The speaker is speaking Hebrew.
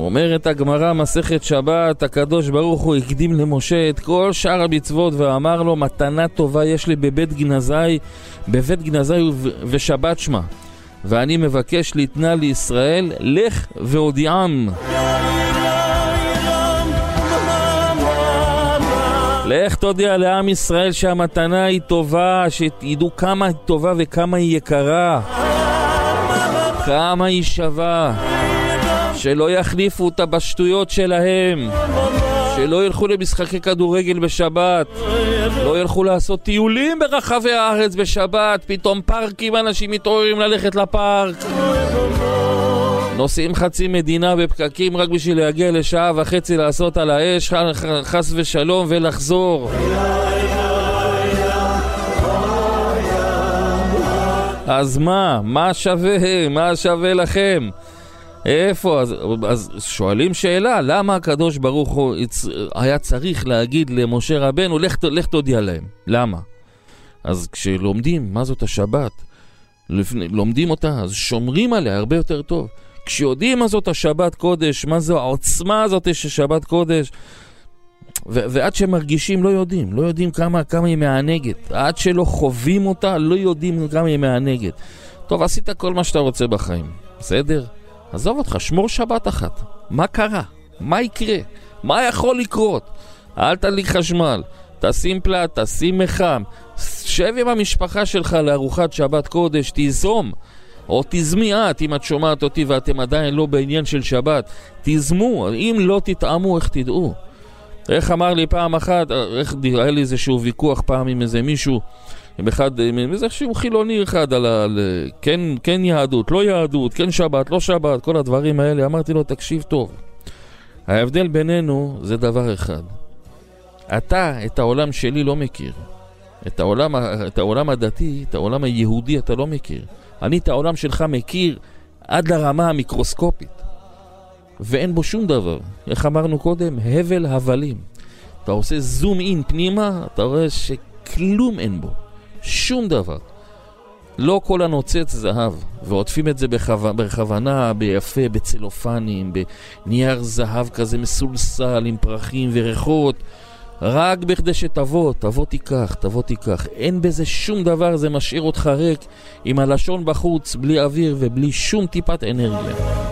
אומרת הגמרא מסכת שבת, הקדוש ברוך הוא הקדים למשה את כל שאר המצוות ואמר לו, מתנה טובה יש לי בבית גנזי ושבת שמה, ואני מבקש לתנה לישראל, לך והודיעם. לך תודיע לעם ישראל שהמתנה היא טובה, שידעו כמה היא טובה וכמה היא יקרה, כמה היא שווה, שלא יחליפו אותה בשטויות שלהם, שלא ילכו למשחקי כדורגל בשבת, לא ילכו לעשות טיולים ברחבי הארץ בשבת, פתאום פארקים, אנשים מתעוררים ללכת לפארק, נוסעים חצי מדינה בפקקים רק בשביל להגיע לשעה וחצי לעשות על האש, חס ושלום, ולחזור. אז מה שווה? מה שווה לכם? איפה? אז שואלים שאלה, למה הקדוש ברוך הוא היה צריך להגיד למשה רבנו, לך תודיע להם? למה? אז כשלומדים מה זאת השבת, לומדים אותה, אז שומרים עליה הרבה יותר טוב. כשיודעים מה זאת השבת קודש, מה זו העוצמה הזאת של שבת קודש, ועד שמרגישים לא יודעים כמה היא מענגת, עד שלא חווים אותה לא יודעים כמה היא מענגת. טוב, עשית כל מה שאתה רוצה בחיים, בסדר? עזוב אותך, שמור שבת אחת. מה קרה? מה יקרה? מה יכול לקרות? אל תדליק חשמל, תשים פלט, תשים מחם, שב עם המשפחה שלך לארוחת שבת קודש, תיזום, או תזמי את, אם את שומעת אותי ואתם עדיין לא בעניין של שבת, תזמו, אם לא תתאמו, איך תדעו? איך אמר לי פעם אחת, היה לי איזשהו ויכוח פעם עם איזה מישהו, עם איזשהו חילוני אחד, על כן יהדות, לא יהדות, כן שבת, לא שבת, כל הדברים האלה. אמרתי לו, תקשיב טוב, ההבדל בינינו זה דבר אחד, אתה את העולם שלי לא מכיר, את העולם הדתי, את העולם היהודי אתה לא מכיר. אני את העולם שלך מכיר עד לרמה המיקרוסקופית, ואין בו שום דבר. איך אמרנו קודם? הבל הבלים. אתה עושה זום אין פנימה, אתה רואה שכלום אין בו, שום דבר. לא כל הנוצץ זהב, ועוטפים את זה בכוונה, ביפה, בצלופנים, בנייר זהב כזה מסולסל עם פרחים וריחות, רק בכדי שתבוא תיקח. אין בזה שום דבר, זה משאיר אותך ריק עם הלשון בחוץ, בלי אוויר ובלי שום טיפת אנרגיה.